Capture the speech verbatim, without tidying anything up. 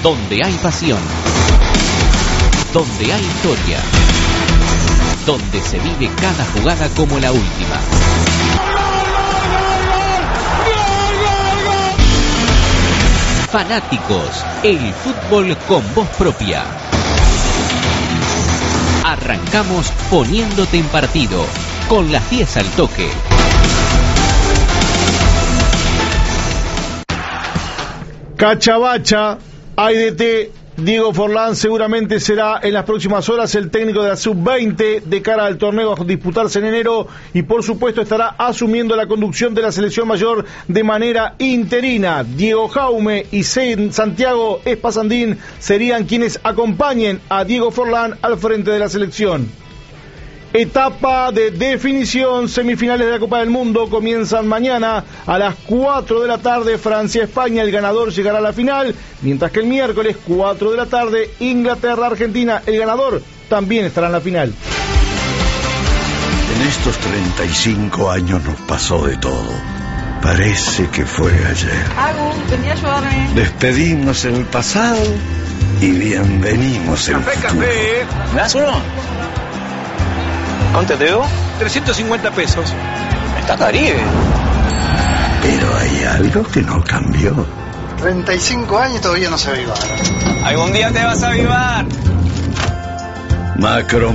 Donde hay pasión, donde hay historia, donde se vive cada jugada como la última. Fanáticos, el fútbol con voz propia. Arrancamos poniéndote en partido, con las diez al toque. Cachabacha, A D T, Diego Forlán seguramente será en las próximas horas el técnico de la sub veinte de cara al torneo a disputarse en enero y por supuesto estará asumiendo la conducción de la selección mayor de manera interina. Diego Jaume y Santiago Espasandín serían quienes acompañen a Diego Forlán al frente de la selección. Etapa de definición, semifinales de la Copa del Mundo comienzan mañana a las cuatro de la tarde, Francia-España, el ganador llegará a la final, mientras que el miércoles, cuatro de la tarde, Inglaterra-Argentina, el ganador también estará en la final. En estos treinta y cinco años nos pasó de todo. Parece que fue ayer. Agus, vení a ayudarme. Despedimos el pasado y bienvenimos el café, futuro. Café, ¿Me das uno? ¿Cuánto te debo? trescientos cincuenta pesos. Está Caribe. Pero hay algo que no cambió. treinta y cinco años y todavía no se avivaron. Algún día te vas a avivar. Macro